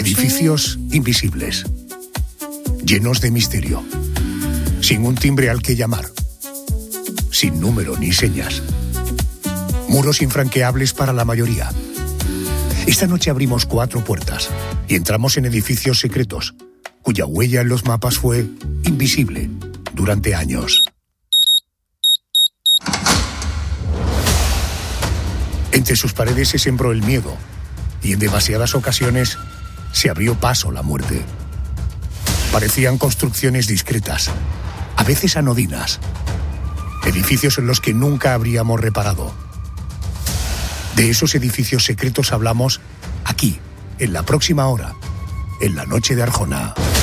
Edificios invisibles, llenos de misterio, sin un timbre al que llamar, sin número ni señas. Muros infranqueables para la mayoría. Esta noche abrimos 4 puertas y entramos en edificios secretos, cuya huella en los mapas fue invisible durante años. Entre sus paredes se sembró el miedo y en demasiadas ocasiones se abrió paso la muerte. Parecían construcciones discretas, a veces anodinas, edificios en los que nunca habríamos reparado. De esos edificios secretos hablamos aquí, en La Próxima Hora, en la noche de Arjona.